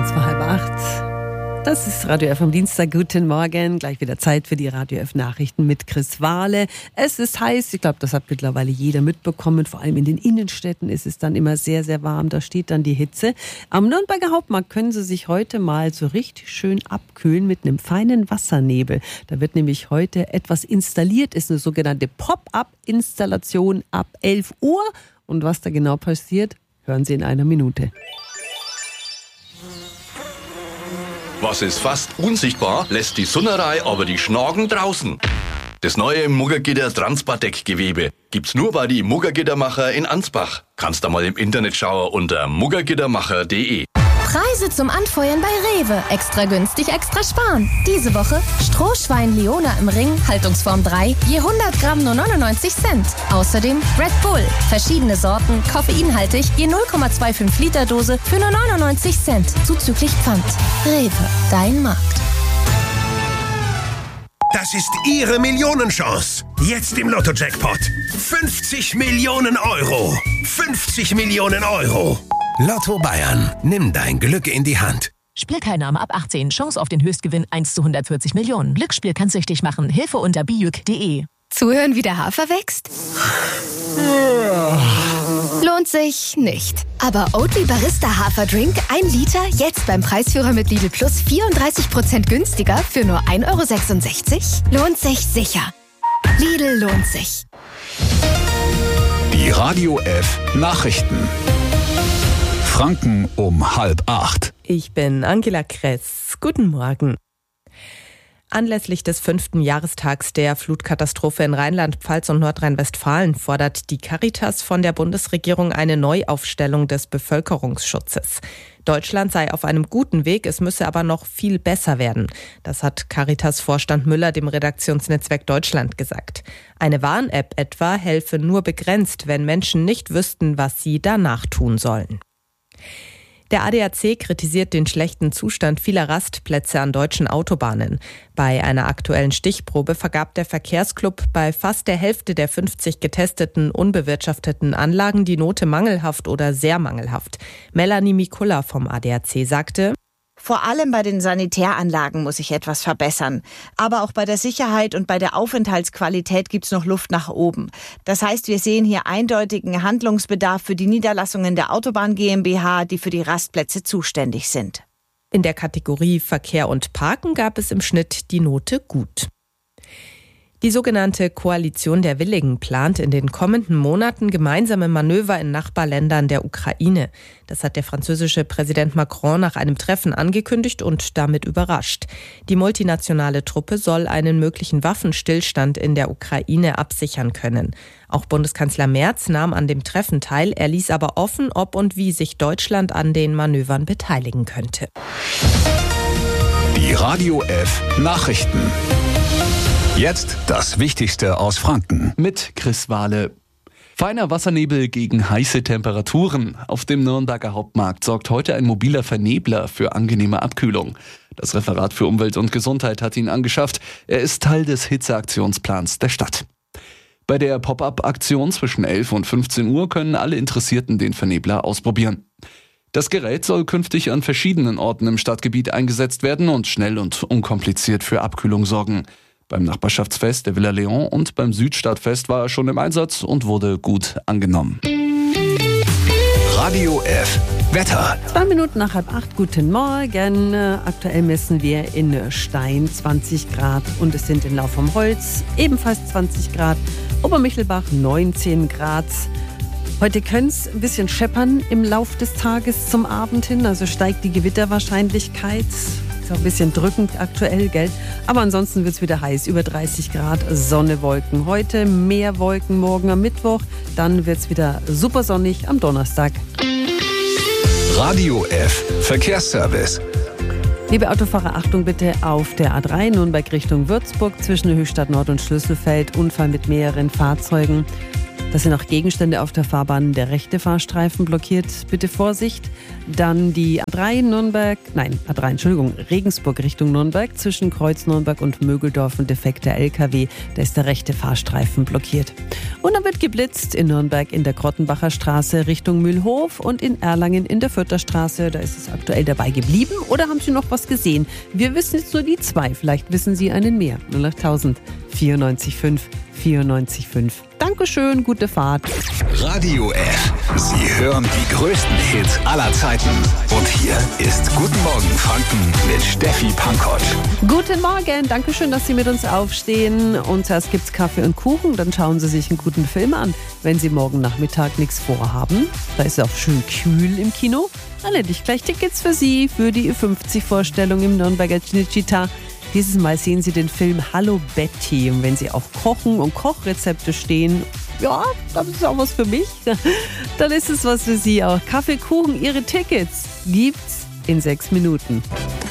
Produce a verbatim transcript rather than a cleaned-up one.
kurz vor halb acht. Das ist Radio F am Dienstag. Guten Morgen. Gleich wieder Zeit für die Radio F Nachrichten mit Chris Wahle. Es ist heiß. Ich glaube, das hat mittlerweile jeder mitbekommen. Vor allem in den Innenstädten ist es dann immer sehr, sehr warm. Da steht dann die Hitze. Am Nürnberger Hauptmarkt können Sie sich heute mal so richtig schön abkühlen mit einem feinen Wassernebel. Da wird nämlich heute etwas installiert. Ist eine sogenannte Pop-up-Installation ab elf Uhr. Und was da genau passiert, hören Sie in einer Minute. Was ist fast unsichtbar, lässt die Sonnerei aber die Schnagen draußen. Das neue Muggergitter Transpardeck-Gewebe gibt's nur bei die Muggergittermacher in Ansbach. Kannst da mal im Internet schauen unter muggergittermacher punkt de. Preise zum Anfeuern bei Rewe. Extra günstig, extra sparen. Diese Woche Strohschwein Leona im Ring, Haltungsform drei, je hundert Gramm nur neunundneunzig Cent. Außerdem Red Bull, verschiedene Sorten, koffeinhaltig, je null Komma fünfundzwanzig Liter Dose für nur neunundneunzig Cent. Zuzüglich Pfand. Rewe, dein Markt. Das ist Ihre Millionenchance. Jetzt im Lotto-Jackpot. fünfzig Millionen Euro. fünfzig Millionen Euro. Lotto Bayern. Nimm dein Glück in die Hand. Spielteilnahme ab achtzehn. Chance auf den Höchstgewinn eins zu hundertvierzig Millionen. Glücksspiel kann süchtig machen. Hilfe unter bijuk punkt de. Zuhören, wie der Hafer wächst? Lohnt sich nicht. Aber Oatly Barista Haferdrink, ein Liter, jetzt beim Preisführer mit Lidl Plus vierunddreißig Prozent günstiger für nur ein Euro sechsundsechzig? Lohnt sich sicher. Lidl lohnt sich. Die Radio F Nachrichten. Franken um halb acht. Ich bin Angela Kress. Guten Morgen. Anlässlich des fünften Jahrestags der Flutkatastrophe in Rheinland-Pfalz und Nordrhein-Westfalen fordert die Caritas von der Bundesregierung eine Neuaufstellung des Bevölkerungsschutzes. Deutschland sei auf einem guten Weg, es müsse aber noch viel besser werden. Das hat Caritas-Vorstand Müller dem Redaktionsnetzwerk Deutschland gesagt. Eine Warn-App etwa helfe nur begrenzt, wenn Menschen nicht wüssten, was sie danach tun sollen. Der A D A C kritisiert den schlechten Zustand vieler Rastplätze an deutschen Autobahnen. Bei einer aktuellen Stichprobe vergab der Verkehrsclub bei fast der Hälfte der fünfzig getesteten unbewirtschafteten Anlagen die Note mangelhaft oder sehr mangelhaft. Melanie Mikula vom A D A C sagte: Vor allem bei den Sanitäranlagen muss sich etwas verbessern. Aber auch bei der Sicherheit und bei der Aufenthaltsqualität gibt es noch Luft nach oben. Das heißt, wir sehen hier eindeutigen Handlungsbedarf für die Niederlassungen der Autobahn GmbH, die für die Rastplätze zuständig sind. In der Kategorie Verkehr und Parken gab es im Schnitt die Note gut. Die sogenannte Koalition der Willigen plant in den kommenden Monaten gemeinsame Manöver in Nachbarländern der Ukraine. Das hat der französische Präsident Macron nach einem Treffen angekündigt und damit überrascht. Die multinationale Truppe soll einen möglichen Waffenstillstand in der Ukraine absichern können. Auch Bundeskanzler Merz nahm an dem Treffen teil. Er ließ aber offen, ob und wie sich Deutschland an den Manövern beteiligen könnte. Die Radio F Nachrichten. Jetzt das Wichtigste aus Franken. Mit Chris Wahle. Feiner Wassernebel gegen heiße Temperaturen. Auf dem Nürnberger Hauptmarkt sorgt heute ein mobiler Vernebler für angenehme Abkühlung. Das Referat für Umwelt und Gesundheit hat ihn angeschafft. Er ist Teil des Hitzeaktionsplans der Stadt. Bei der Pop-up-Aktion zwischen elf und fünfzehn Uhr können alle Interessierten den Vernebler ausprobieren. Das Gerät soll künftig an verschiedenen Orten im Stadtgebiet eingesetzt werden und schnell und unkompliziert für Abkühlung sorgen. Beim Nachbarschaftsfest der Villa Leon und beim Südstadtfest war er schon im Einsatz und wurde gut angenommen. Radio F Wetter. Zwei Minuten nach halb acht, guten Morgen. Aktuell messen wir in Stein zwanzig Grad und es sind in Lauf am Holz ebenfalls zwanzig Grad. Obermichelbach neunzehn Grad. Heute könnte es ein bisschen scheppern im Lauf des Tages zum Abend hin, also steigt die Gewitterwahrscheinlichkeit. Ist auch ein bisschen drückend aktuell, gell? Aber ansonsten wird es wieder heiß, über dreißig Grad, Sonne, Wolken. Heute mehr Wolken, morgen am Mittwoch. Dann wird es wieder super sonnig am Donnerstag. Radio F Verkehrsservice. Liebe Autofahrer, Achtung bitte auf der A drei, Nürnberg Richtung Würzburg zwischen Höchstadt Nord und Schlüsselfeld. Unfall mit mehreren Fahrzeugen. Da sind auch Gegenstände auf der Fahrbahn. Der rechte Fahrstreifen blockiert. Bitte Vorsicht. Dann die A drei Nürnberg, nein, A drei, Entschuldigung, Regensburg Richtung Nürnberg. Zwischen Kreuz Nürnberg und Mögeldorf ein defekter L K W. Da ist der rechte Fahrstreifen blockiert. Und dann wird geblitzt in Nürnberg in der Grottenbacher Straße Richtung Mühlhof und in Erlangen in der Fürther Straße. Da ist es aktuell dabei geblieben. Oder haben Sie noch was gesehen? Wir wissen jetzt nur die zwei. Vielleicht wissen Sie einen mehr. null acht tausend vierundneunzig fünf vierundneunzig fünf. Dankeschön, gute Fahrt. Radio F. Sie hören die größten Hits aller Zeiten. Und hier ist Guten Morgen Franken mit Steffi Pankott. Guten Morgen, Dankeschön, dass Sie mit uns aufstehen. Und zuerst gibt's Kaffee und Kuchen, dann schauen Sie sich einen guten Film an. Wenn Sie morgen Nachmittag nichts vorhaben, da ist es auch schön kühl im Kino, dann hätte ich gleich Tickets für Sie für die Ü fünfzig Vorstellung im Nürnberger Cinecittà. Dieses Mal sehen Sie den Film Hallo Betty. Und wenn Sie auf Kochen und Kochrezepte stehen, ja, das ist auch was für mich, dann ist es was für Sie auch. Kaffee, Kuchen, Ihre Tickets gibt's in sechs Minuten.